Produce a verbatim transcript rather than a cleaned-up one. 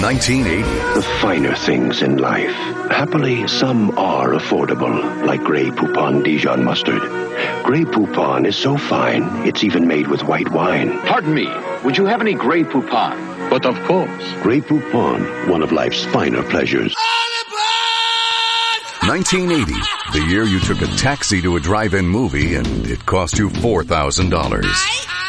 nineteen eighty. The finer things in life. Happily, some are affordable, like Grey Poupon Dijon mustard. Grey Poupon is so fine, it's even made with white wine. Pardon me, would you have any Grey Poupon? But of course. Grey Poupon, one of life's finer pleasures. nineteen eighty, the year you took a taxi to a drive-in movie and it cost you four thousand dollars.